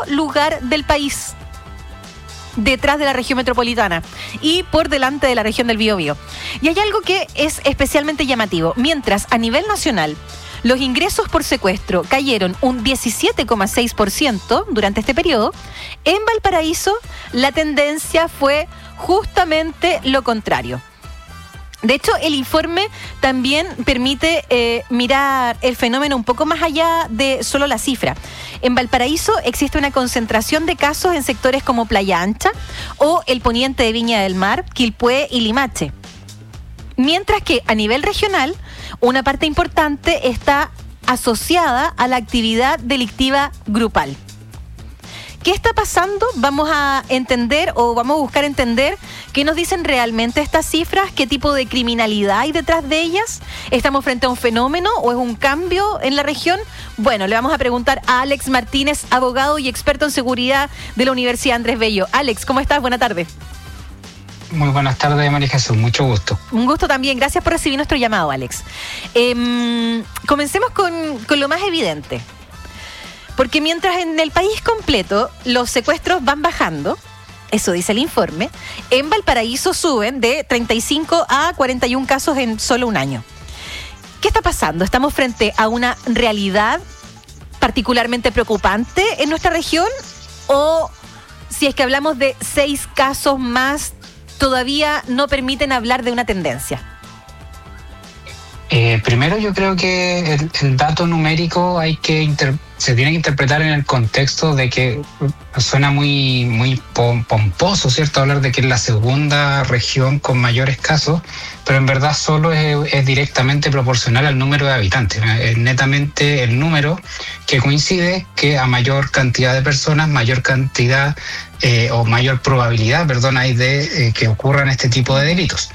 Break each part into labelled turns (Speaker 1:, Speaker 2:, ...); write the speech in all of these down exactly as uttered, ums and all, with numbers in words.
Speaker 1: lugar del país, detrás de la región metropolitana y por delante de la región del Biobío. Y hay algo que es especialmente llamativo. Mientras a nivel nacional los ingresos por secuestro cayeron un diecisiete coma seis por ciento durante este periodo, en Valparaíso la tendencia fue justamente lo contrario. De hecho, el informe también permite eh, mirar el fenómeno un poco más allá de solo la cifra. En Valparaíso existe una concentración de casos en sectores como Playa Ancha o el poniente de Viña del Mar, Quilpué y Limache. Mientras que a nivel regional, una parte importante está asociada a la actividad delictiva grupal. ¿Qué está pasando? Vamos a entender o vamos a buscar entender qué nos dicen realmente estas cifras, qué tipo de criminalidad hay detrás de ellas. ¿Estamos frente a un fenómeno o es un cambio en la región? Bueno, le vamos a preguntar a Alex Martínez, abogado y experto en seguridad de la Universidad Andrés Bello. Alex, ¿cómo estás? Buena tarde.
Speaker 2: Muy buenas tardes, María Jesús. Mucho gusto.
Speaker 1: Un gusto también. Gracias por recibir nuestro llamado, Alex. Eh, comencemos con, con lo más evidente. Porque mientras en el país completo los secuestros van bajando, eso dice el informe, en Valparaíso suben de treinta y cinco a cuarenta y uno casos en solo un año. ¿Qué está pasando? ¿Estamos frente a una realidad particularmente preocupante en nuestra región? ¿O si es que hablamos de seis casos más, todavía no permiten hablar de una tendencia?
Speaker 2: Eh, primero yo creo que el, el dato numérico hay que inter- se tiene que interpretar en el contexto de que suena muy, muy pomposo, ¿cierto? Hablar de que es la segunda región con mayores casos, pero en verdad solo es, es directamente proporcional al número de habitantes. Es netamente el número que coincide que a mayor cantidad de personas, mayor cantidad eh, o mayor probabilidad, perdón, hay de eh, que ocurran este tipo de delitos.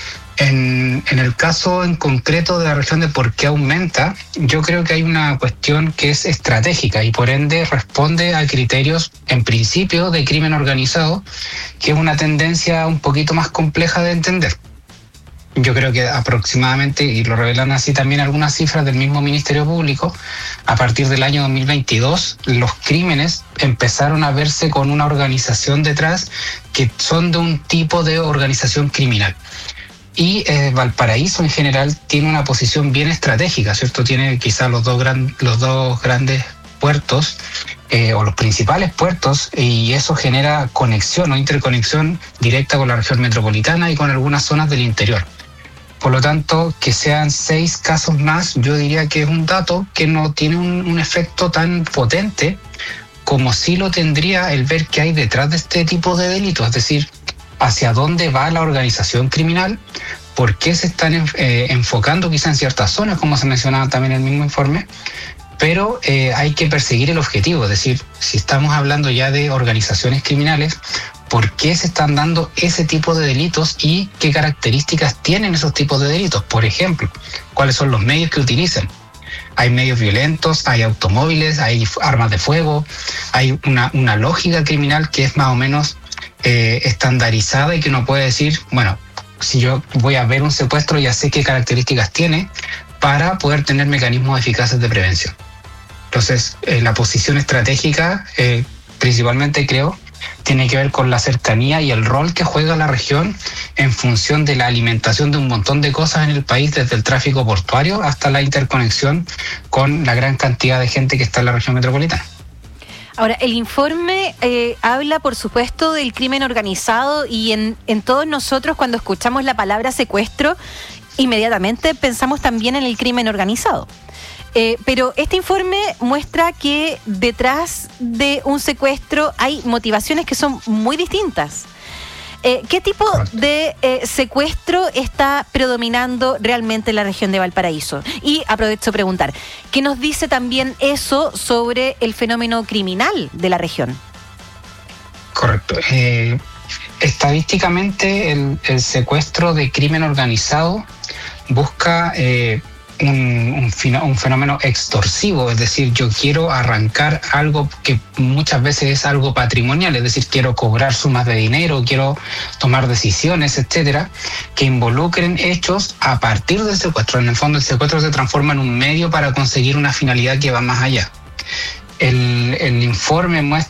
Speaker 2: En, en el caso en concreto de la región de por qué aumenta, yo creo que hay una cuestión que es estratégica y por ende responde a criterios, en principio, de crimen organizado, que es una tendencia un poquito más compleja de entender. Yo creo que aproximadamente, y lo revelan así también algunas cifras del mismo Ministerio Público, a partir del año dos mil veintidós, los crímenes empezaron a verse con una organización detrás que son de un tipo de organización criminal. Y eh, Valparaíso en general tiene una posición bien estratégica, ¿cierto? Tiene quizás los dos, gran, los dos grandes puertos eh, o los principales puertos y eso genera conexión o interconexión directa con la región metropolitana y con algunas zonas del interior. Por lo tanto, que sean seis casos más, yo diría que es un dato que no tiene un, un efecto tan potente como sí lo tendría el ver qué hay detrás de este tipo de delitos, es decir, hacia dónde va la organización criminal, por qué se están eh, enfocando quizá en ciertas zonas, como se mencionaba también en el mismo informe, pero eh, hay que perseguir el objetivo, es decir, si estamos hablando ya de organizaciones criminales, ¿por qué se están dando ese tipo de delitos y qué características tienen esos tipos de delitos? Por ejemplo, ¿cuáles son los medios que utilizan? Hay medios violentos, hay automóviles, hay armas de fuego, hay una, una lógica criminal que es más o menos Eh, estandarizada y que uno puede decir, bueno, si yo voy a ver un secuestro ya sé qué características tiene para poder tener mecanismos eficaces de prevención. Entonces, eh, la posición estratégica, eh, principalmente creo, tiene que ver con la cercanía y el rol que juega la región en función de la alimentación de un montón de cosas en el país, desde el tráfico portuario hasta la interconexión con la gran cantidad de gente que está en la región metropolitana.
Speaker 1: Ahora, el informe eh, habla, por supuesto, del crimen organizado y en, en todos nosotros cuando escuchamos la palabra secuestro, inmediatamente pensamos también en el crimen organizado. Eh, pero este informe muestra que detrás de un secuestro hay motivaciones que son muy distintas. Eh, ¿Qué tipo de eh, secuestro está predominando realmente en la región de Valparaíso? Y aprovecho a preguntar, ¿qué nos dice también eso sobre el fenómeno criminal de la región?
Speaker 2: Correcto. Eh, estadísticamente, el, el secuestro de crimen organizado busca eh, un, un, un fenómeno extorsivo, es decir, yo quiero arrancar algo que muchas veces es algo patrimonial, es decir, quiero cobrar sumas de dinero, quiero tomar decisiones, etcétera, que involucren hechos a partir del secuestro. En el fondo, el secuestro se transforma en un medio para conseguir una finalidad que va más allá. El, el informe